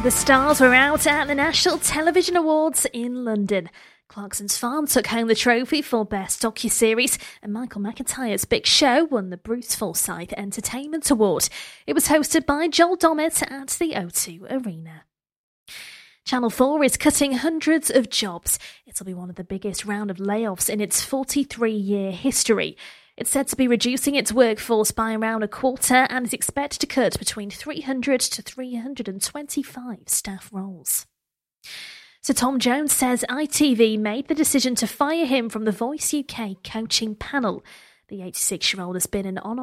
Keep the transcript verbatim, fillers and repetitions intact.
The stars were out at the National Television Awards in London. Clarkson's Farm took home the trophy for Best Docuseries, and Michael McIntyre's Big Show won the Bruce Forsyth Entertainment Award. It was hosted by Joel Dommett at the O two Arena. Channel four is cutting hundreds of jobs. It'll be one of the biggest round of layoffs in its forty-three-year history. It's said to be reducing its workforce by around a quarter and is expected to cut between three hundred to three hundred twenty-five staff roles. Sir Tom Jones says I T V made the decision to fire him from the Voice U K coaching panel. The eighty-six-year-old has been an on